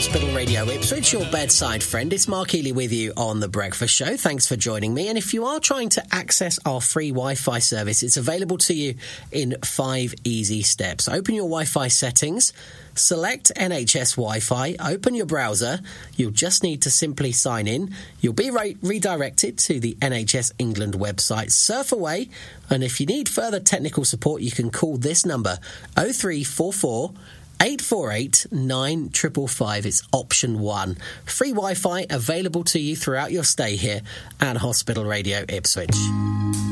Hospital Radio Ipswich, your bedside friend. It's Mark Healy with you on The Breakfast Show. Thanks for joining me. And if you are trying to access our free Wi-Fi service, it's available to you in 5 easy steps. Open your Wi-Fi settings, select NHS Wi-Fi, open your browser. You'll just need to simply sign in. You'll be redirected to the NHS England website. Surf away, and if you need further technical support, you can call this number, 0344 848 9555. It's option 1. Free Wi-Fi available to you throughout your stay here at Hospital Radio Ipswich.